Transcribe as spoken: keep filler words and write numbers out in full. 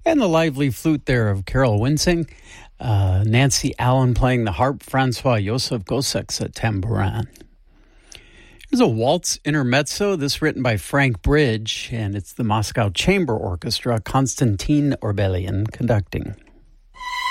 And the lively flute there of Carol Winsing, uh, Nancy Allen playing the harp, Francois Joseph Gossec's a tambourin. Here's a waltz intermezzo, this written by Frank Bridge, and it's the Moscow Chamber Orchestra, Konstantin Orbelian conducting.